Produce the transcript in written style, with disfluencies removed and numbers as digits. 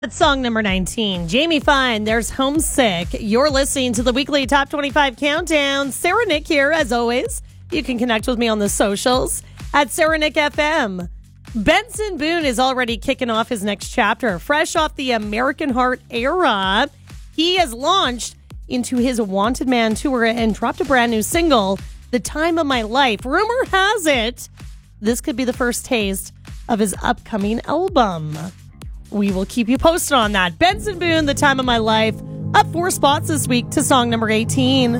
That's song number 19. Jamie Fine, there's Homesick. You're listening to the weekly Top 25 Countdown. Sarah Nick here, as always. You can connect with me on the socials at Sarah Nick FM. Benson Boone is already kicking off his next chapter. Fresh off the American Heart era, he has launched into his Wanted Man tour and dropped a brand new single, The Time of My Life. Rumor has it, this could be the first taste of his upcoming album. We will keep you posted on that. Benson Boone, The Time of My Life, up 4 spots this week to song number 18.